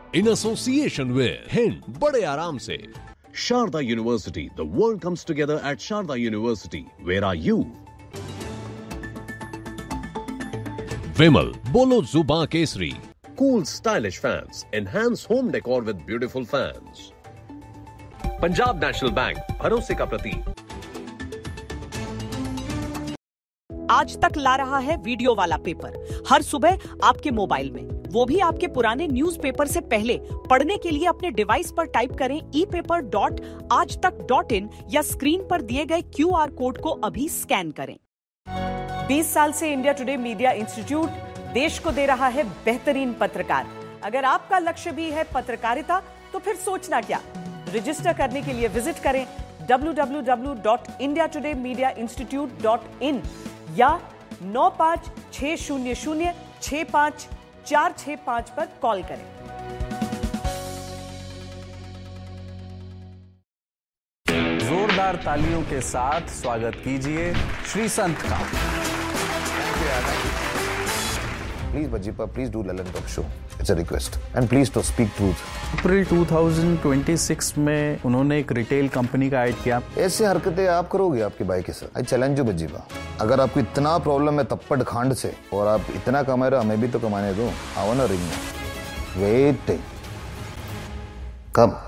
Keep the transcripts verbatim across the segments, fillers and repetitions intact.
In association with Hind, बड़े आराम से। Sharda University, the world comes together at Sharda University. Where are you? Vimal, बोलो जुबां Kesari. Cool stylish fans, enhance home decor with beautiful fans. Punjab National Bank, भरोसे का प्रतीक। आज तक ला रहा है वीडियो वाला पेपर हर सुबह आपके मोबाइल में, वो भी आपके पुराने न्यूज़पेपर से पहले। पढ़ने के लिए अपने डिवाइस पर टाइप करें ई पेपर डॉट आज तक डॉट इन या स्क्रीन पर दिए गए क्यू आर कोड को अभी स्कैन करें। बीस साल से इंडिया टुडे मीडिया इंस्टीट्यूट देश को दे रहा है बेहतरीन पत्रकार। अगर आपका लक्ष्य भी है पत्रकारिता तो फिर सोचना क्या, रजिस्टर करने के लिए विजिट करें W W W dot India today media institute dot in या नौ पांच छह शून्य शून्य छह पांच चार छह पांच पर कॉल करें। जोरदार तालियों के साथ स्वागत कीजिए श्री संत का। Please, Bajipa, please do Lalan Talk Show. It's a request. And please to speak truth. अप्रैल दो हज़ार छब्बीस में उन्होंने एक रिटेल कंपनी का ऐड किया। ऐसे हरकतें आप करोगे आपकी बाइक के साथ? आई चैलेंज यू बजीबा, अगर आपको इतना प्रॉब्लम है तप्पड़ खांड से और आप इतना कमा रहे हो, हमें भी तो कमाने दो। आओ ना रिंग में। वेट कब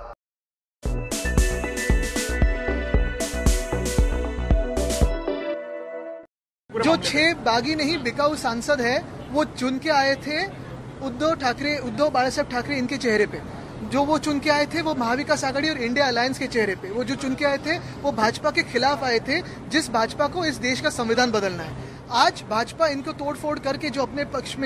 जो छह बागी नहीं बिकाऊ सांसद है वो चुन के आए थे उद्धव ठाकरे उद्धव बाळासाहेब ठाकरे इनके चेहरे पे। जो वो चुन के आए थे वो महाविकास आघाड़ी और इंडिया अलायंस के चेहरे पे। वो जो चुन के आए थे वो भाजपा के खिलाफ आए थे, जिस भाजपा को इस देश का संविधान बदलना है। आज भाजपा इनको तोड़फोड़ करके जो अपने पक्ष में